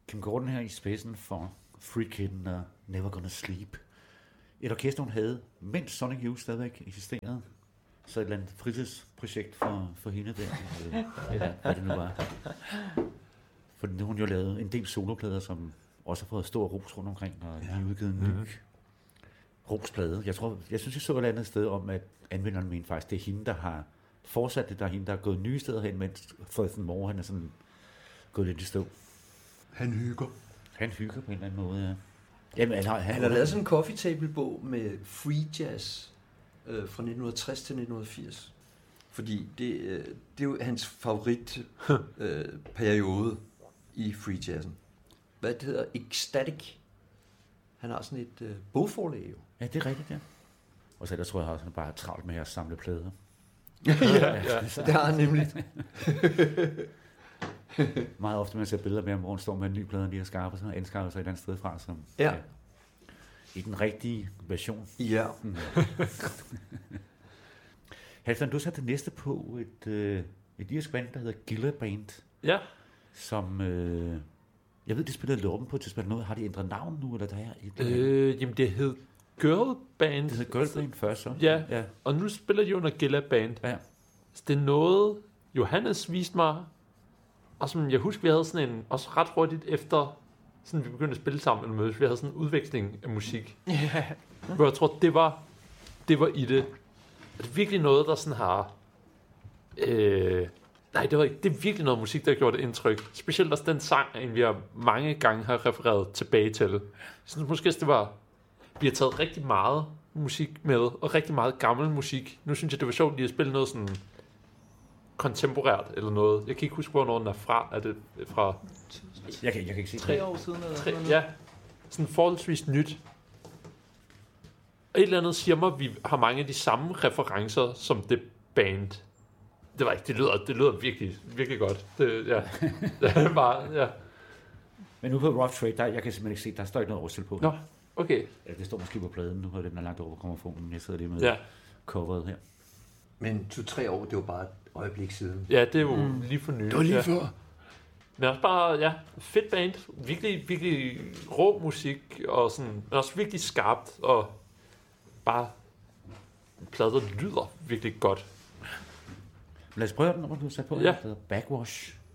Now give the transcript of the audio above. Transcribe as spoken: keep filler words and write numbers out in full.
Kim Gordon her i spidsen for Free Kitten og Never Gonna Sleep. Et orkester, hun havde, mens Sonic Youth stadigvæk eksisterede. Så et eller andet fritidsprojekt for, for hende der, eller hvad det nu var. For nu har hun jo lavet en del soloplader, som også har fået stor ros rundt omkring, og ja. Lige udgivet en ny mm-hmm. rosplade. Jeg tror, jeg synes, jeg så et eller andet sted om, at anvenderen mener faktisk, det er hende, der har fortsat det, der er hende, der er gået nye steder hen, mens Thurston Moore, han er sådan gået lidt i stå. Han hygger. Han hygger på en eller anden måde, ja. Jamen, han har, han han har lavet sådan en coffee table bog med free jazz øh, fra nitten tres til nitten firs. Fordi det, øh, det er jo hans favorit øh, periode i free jazzen. Hvad det hedder? Ecstatic. Han har sådan et øh, bogforlag jo. Ja, det er rigtigt, ja. Og så der tror jeg også, han bare er travlt med at samle plader. ja, ja, ja, det har han nemlig. Meget ofte, man ser billeder med ham, hvor han står med en ny plade, og de har skarpet sig og anskaffet sig et andet sted fra, som ja. Ja, i den rigtige version. Ja. Mm. Halvdan, du satte det næste på et, øh, et irsk band, der hedder Gilla Band. Ja. Som, øh, jeg ved, de spillede Lorben på et tidspunkt. Noget. Har de ændret navn nu, eller der er et? Øh, jamen, det hed Girl Band. Det hed Girl Band først, så. Ja, ja. Og nu spiller de under Gilla Band. Ja. Så det er noget, Johannes viste mig, og som jeg husker, vi havde sådan en, også ret hurtigt efter, sådan vi begyndte at spille sammen med mødes, vi havde sådan en udveksling af musik. Ja. Hvor jeg tror, det var, det var i det. Det er virkelig noget, der sådan har, øh, nej, det var ikke, det er virkelig noget musik, der har gjort et indtryk. Specielt også den sang, en vi har mange gange har refereret tilbage til. Så måske det var, vi har taget rigtig meget musik med, og rigtig meget gammel musik. Nu synes jeg, det var sjovt lige at spille noget sådan kontemporært eller noget. Jeg kan ikke huske, hvornår den er fra. Er det fra Jeg kan, jeg kan ikke se tre år siden eller tre, ja, sådan forholdsvis nyt. Og et eller andet siger mig, at vi har mange af de samme referencer som det band. Det var ikke, det lyder, det lyder virkelig, virkelig godt. Det, ja. Det er bare, ja. Men nu på Rough Trade, der, jeg kan simpelthen ikke se, der står ikke noget overstil på. Nå, okay. Ja, det står måske på pladen, nu har den er lagt over grammofonen. Jeg sidder lige med ja. coveret her. Men to-tre år, det var bare et øjeblik siden. Ja, det er jo mm. lige for nylig. Det var lige ja. før. Men også bare, ja, fedt band. Virkelig, virkelig rå musik, og sådan, men også virkelig skarpt, og bare plader lyder virkelig godt. Lad os prøve den, når du har sat på. Ja. Det hedder Backwash.